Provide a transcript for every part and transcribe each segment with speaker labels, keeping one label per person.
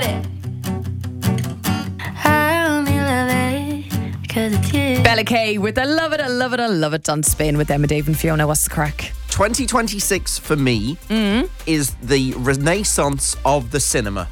Speaker 1: it. I only love it because it's you.
Speaker 2: Bella Kay with I Love It, I Love It, I Love It on Spin with Emma, Dave and Fiona. What's the crack?
Speaker 3: 2026 for me is the renaissance of the cinema.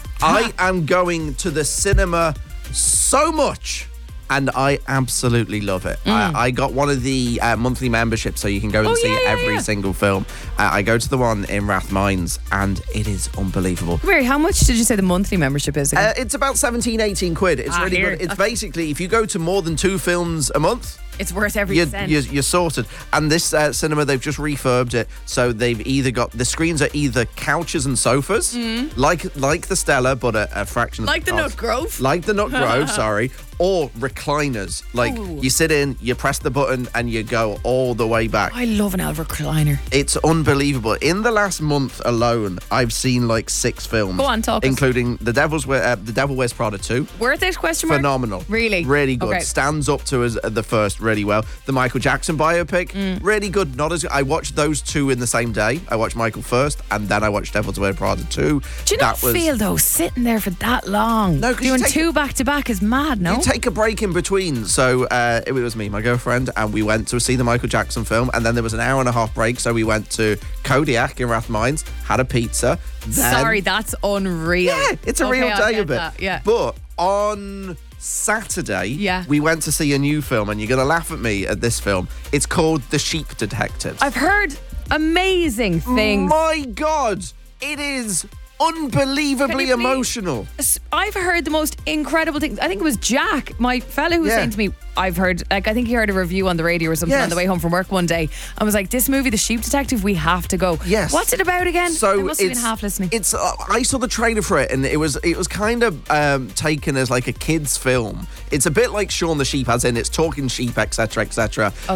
Speaker 3: I am going to the cinema so much. And I absolutely love it. I got one of the monthly memberships, so you can go and see every single film. I go to the one in Rathmines, and it is unbelievable.
Speaker 2: Mary, how much did you say the monthly membership is again?
Speaker 3: It's about 17, 18 quid. It's really good. It's basically, if you go to more than 2 films a month,
Speaker 2: it's worth every cent.
Speaker 3: You're sorted. And this cinema, they've just refurbed it. So they've either got, the screens are either couches and sofas, like the Stella, but a fraction of
Speaker 2: like the Nut Grove?
Speaker 3: Like the Nut Grove, sorry. Or recliners. Like, you sit in, you press the button, and you go all the way back.
Speaker 2: I love an old recliner.
Speaker 3: It's unbelievable. In the last month alone, I've seen like 6 films.
Speaker 2: Go on, talk us.
Speaker 3: Including The Devil Wears Prada 2.
Speaker 2: Worth it, question mark?
Speaker 3: Phenomenal.
Speaker 2: Really?
Speaker 3: Really good.
Speaker 2: Okay.
Speaker 3: Stands up to as the first really well. The Michael Jackson biopic, really good. Not as I watched those 2 in the same day. I watched Michael first, and then I watched Devil Wears Prada 2.
Speaker 2: Do you not feel, though, sitting there for that long?
Speaker 3: No, 'cause
Speaker 2: doing 2 back-to-back is mad, no?
Speaker 3: You take a break in between. So it was me, my girlfriend, and we went to see the Michael Jackson film, and then there was an hour and a half break, so we went to Kodiak in Rathmines, had a pizza.
Speaker 2: Sorry, that's unreal.
Speaker 3: Yeah, it's a real day of it.
Speaker 2: That, yeah.
Speaker 3: But on Saturday, we went to see a new film, and you're going to laugh at me at this film. It's called The Sheep Detectives.
Speaker 2: I've heard amazing things.
Speaker 3: My God, it is unbelievably emotional.
Speaker 2: I've heard the most incredible things. I think it was Jack, my fellow, who was saying to me, I think he heard a review on the radio or something on the way home from work one day, and was like, this movie, The Sheep Detective, we have to go.
Speaker 3: Yes.
Speaker 2: What's it about again?
Speaker 3: So
Speaker 2: I must have been half listening.
Speaker 3: It's I saw the trailer for it, and it was kind of taken as like a kid's film. It's a bit like Shaun the Sheep, as in it's talking sheep, etc., etc.